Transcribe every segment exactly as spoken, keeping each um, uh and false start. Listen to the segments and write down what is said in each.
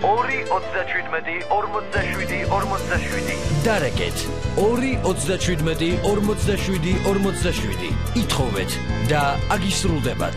ორი ოცდაშვიდმეტი ორმოცდაშვიდი ორმოცდაშვიდი. დარეკეთ ორი ოცდაშვიდმეტი ორმოცდაშვიდი ორმოცდაშვიდი. ითხოვეთ და აგისრულდებათ.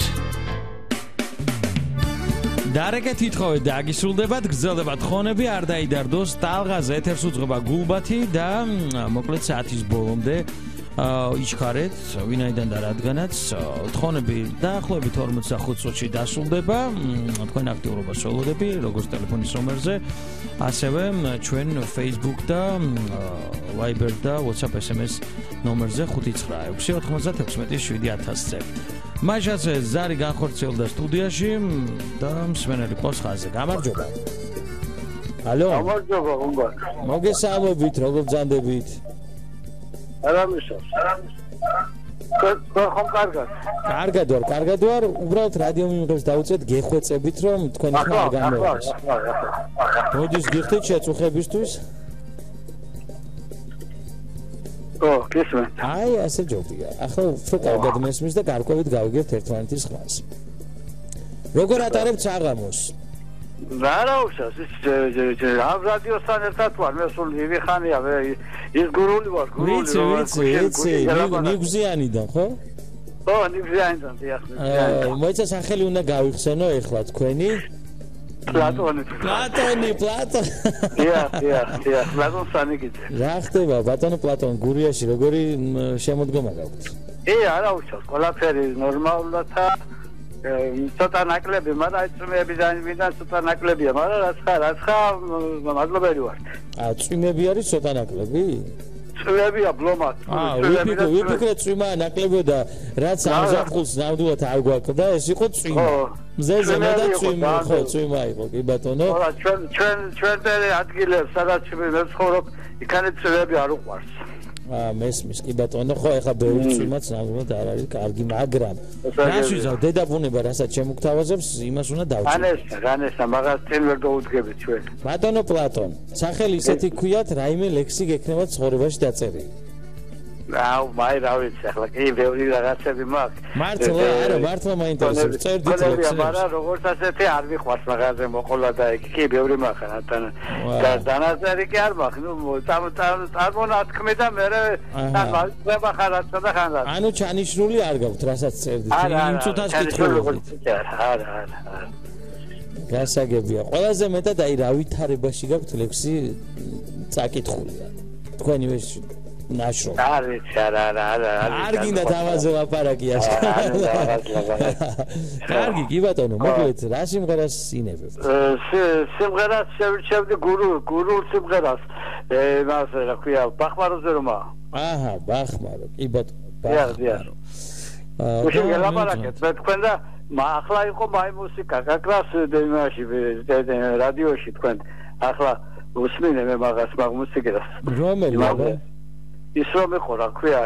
დარეკეთ ითხოვეთ და აგისრულდებათ. გრძელდებათ ხონები, არ დაიდარდოს. ტალღაზე ეთერს უძღვება გულბათი და მოკლედ საათის ბოლომდე იჩქარეთ ვინაიდან და რადგანაც თხოვნები დაახლოებით ორმოცდახუთ წუთში დასრულდება. თქვენ აქტიურობას ველოდები როგორც ტელეფონის ნომერზე, ასევე ჩვენ Facebook და Viber და WhatsApp S M S ნომერზე ხუთი ცხრა ექვსი ოთხმოცდაექვსმეტი შვიდი ათასზე. მაშასე ზარი განხორციელდა სტუდიაში და მსმენელი ყავს ხაზზე. გამარჯობა. ალო. გამარჯობა, გუნდა. მოგესალმებით, როგორ ბრძანდებით? არამისავს. ხომ კარგად. კარგად ვარ, კარგად ვარ. უბრალოდ რადიო მიმღებს დაუწევთ გეხვეწებით, რომ თქვენი ხმა არ გამოიღოს. როდის გიხდით შეწუხებისთვის? ო, გისმენთ. აი, ასე ჯობია. ახლა უფრო კარგად მესმის და გარკვევით გავიგებთ ერთმანეთის ხმას. როგორ ატარებთ საღამოს? რა უშავს ის ამ რადიოსთან ერთად ვარ, მე სულ ივი ხანია, ის გურული ვარ, გურული. ვიცი, ვიცი, ვიცი, ნიგზიანიდან, ხო? ო, ნიგზიანიდან, დიახ. მოიცა სახელი უნდა გავიხსენო ეხლა თქვენი? პლატონი. პლატონი, პლატონი. დიახ, დიახ, დიახ, პლატონ სანიკიძე. რა ხდება, ბატონო პლატონ, გურიაში როგორი შემოდგომა გაქვთ? ე, არა უშავს, ყველაფერი ნორმალურად და ცოტა ნაკლები, მაგრამ წვიმები და ცოტა ნაკლებია, მაგრამ რაც ხარ, რაც ხარ, მადლობელი ვარ. აა, წვიმები არის ცოტა ნაკლები? წვიმებია ბლომად. აა, ვიფიქრე, ვიფიქრე წვიმა ნაკლებია და რაც ამ ზაფხულს ნამდვილად არ გვაქვს, ეს იყო წვიმა. მზეზე მე და წვიმა, ხო, წვიმა იყო, კი ბატონო. ხო, ჩვენ ჩვენ ჩვენ ადგილებს, სადაც მე ვცხოვრობ, იქანე წვიმები არ უყვარს. აა მესმის კი ბატონო ხო ეხა ბევრი წვიმაც ნამდვილად არ არის კარგი მაგრამ რას ვიზავ დედაბუნება რასაც შემოგთავაზებს იმას უნდა დავჭიროთ ანესა განესა მაგას წინ ვერ გაუდგებით ჩვენ ბატონო პლატონ სახელი ისეთი ქვიათ რაიმე ლექსი გექნება ცხოვრებაში დაწერილი აუ მაი რა ვიცი ახლა კი ბევრი რაღაცები მაქვს მართლა არა მართლა მაინტერესებს წერდით ლექსებს მაგრამ როგორც ასეთი არ მიყვარს მაგაზე მოყოლა და კი ბევრი მაქვს რათან და დანაწერი კი არ მაქვს ნუ წარმონათქმე და მე და ხარაცა და ხანდა ანუ ჩანიშნული არ გაქვთ რასაც წერდით იმ წუთას კითხულობთ არა არა არა გასაგებია ყველაზე მეტად აი რა ვითარებაში გაქვთ ლექსი წაკითხულია თქვენი ვეში ნაშრომი. არ ვიცი, არა, არა, არა. არ გინდა თავაზე ლაპარაკი ასე. კარგი, კი ბატონო, მოკლედ, რა სიმღერას ინებებთ? სიმღერას შევირჩევდი გურულ, გურულ სიმღერას. მას რა ქვია, ბახმაროზე რომა. აჰა, ბახმარო, კი ბატონო, ბახმარო. უშენ გელაპარაკეთ, მე თქვენ და ახლა იყო მაი მუსიკა, გაკრას დემაში, რადიოში თქვენ. ახლა უსმინე მე მაგას მაგ მუსიკას. რომელი აბა? ის რომ იყო რა ქვია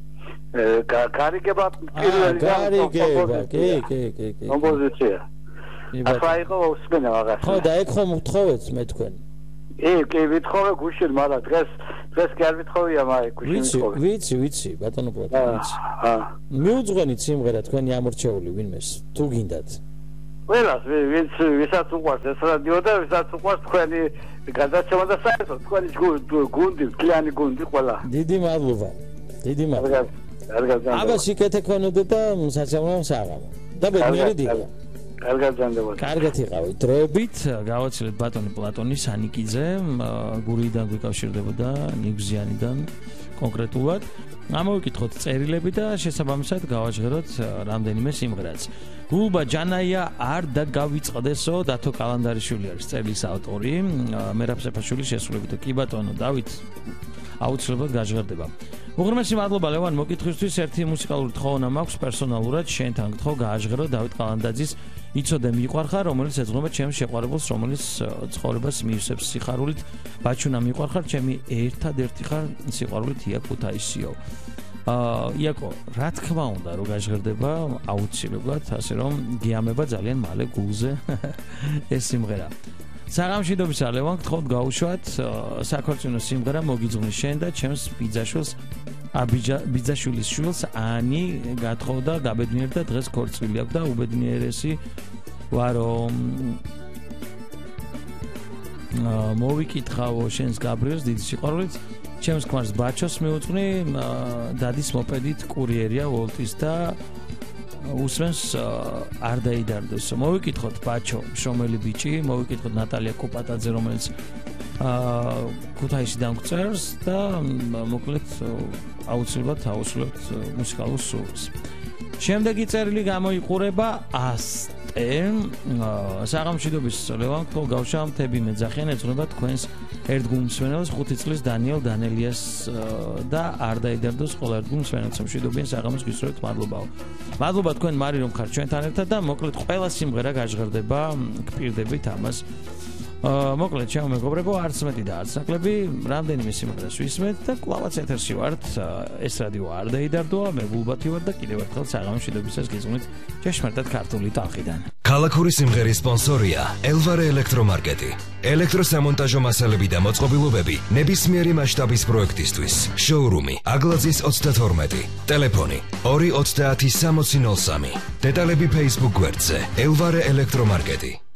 გარიგება პირველი გარიგება კი კი კი კი კომპოზიცია ახლა იყო უსმენე მაგას ხო და ეგ ხომ უთხოვეთ მე თქვენ კი კი ვითხოვე გუშინ მაგრამ დღეს დღეს კი არ ვითხოვია მაგრამ გუშინ ვითხოვე ვიცი ვიცი ბატონო პლატონ ვიცი აა მიუძღვენით სიმღერა თქვენი ამორჩეული ვინმეს თუ გინდათ ყველას ვინც ვისაც უყვარს ეს რადიო და ვისაც უყვარს თქვენი გადაცემა და საერთოდ თქვენი გუნდი, კლიანი გუნდი ყველა. დიდი მადლობა. დიდი მადლობა. კარგად. აბა სიკეთე ქონოდა და საცამო საღამო. და ბედნიერი დილა. კარგად ზანდებოდა. კარგად იყავით. დროებით გავაცილეთ ბატონი პლატონი სანიკიძე, გურიდან გვიკავშირდებოდა ნიგზიანიდან კონკრეტულად. ამოვიკითხოთ წერილები და შესაბამისად გავაჟღეროთ რამდენიმე სიმღერაც. გულბა ჯანაია არ დაგავიწყდესო დათო კალანდარიშვილი არის წერილის ავტორი. მერაბ სეფაშვილი შესრულებით კი ბატონო დავით აუცილებლად გაჟღერდება. უღრმესი მადლობა ლევან მოკითხვისთვის ერთი მუსიკალური თხოვნა მაქვს პერსონალურად შენთან გთხოვ გააჟღერო დავით კალანდაძის იცოდე მიყვარხარ რომელიც ეძღვნება ჩემს შეყვარებულს რომელიც ცხოვრებას მიივსებს სიხარულით ბაჩუნა მიყვარხარ ჩემი ერთადერთი ხარ სიყვარულით ია ქუთაისიო აა იაკო რა თქმა უნდა რომ გაჟღერდება აუცილებლად ასე რომ გიამება ძალიან მალე გულზე ეს სიმღერა საღამშვიდობისა ლევან გთხოვთ გაუშვათ საქორწინო სიმღერა მოგიძღვნის შენ და ჩემს ბიძაშვილს აბიჯა ბიძაშვილის შვილს ანი გათხოვდა გაბედნიერდა დღეს ქორწილი აქვს და უბედნიერესი ვარო მოვიკითხავო შენს გაბრიელს დიდი სიყვარულით ჩემს ქმარს ბაჩოს მიუძღვნი დადის მოპედით კურიერია ვოლტის და უსმენს არ დაიდარდეს მოვიკითხოთ ბაჩო შრომელი ბიჭი მოვიკითხოთ ნატალია კუპატაძე რომელიც ქუთაისში დამგწერს და მოკლედ აუცილებლად აუცილებლად მუსიკალურ სურს შემდეგი წერილი გამოიყურება ასტე საღამოშიდობის ლევან გავშა მთები მეძახიან ეძღვნება თქვენს ერთგულმსვენელს ხუთი წლის დანიელ დანელიას და არ დაიდარდოს ყველა ერთგულმსვენელს მშვიდობიან საღამოს გისურვებთ მადლობაო მადლობა თქვენ მარი რომ ხართ ჩვენთან ერთად და მოკლედ ყველა სიმღერა გაჟღერდება გპირდებით ამას მოკლედ ჩემო მეგობრებო არც მეტი და არც ნაკლები რამდენიმე სიმღერას ვისმენთ და კლავაც ეთერში ვართ ეს რადიო არ დაიდარდოა მე გულბათი ვარ და კიდევ ერთხელ საღამოს მშვიდობისას გიზღვნით ჭეშმარიტად ქართული ტალღიდან ქალაქური სიმღერის სპონსორია ელვარე ელექტრომარკეტი ელექტროსამონტაჟო მასალები და მოწყობილობები ნებისმიერი მასშტაბის პროექტისთვის შოურუმი აგლაძის ოცდათორმეტი ტელეფონი ორი ოცდაათი სამოცი ნოლ სამი დეტალები Facebook გვერდზე ელვარე ელექტრომარკეტი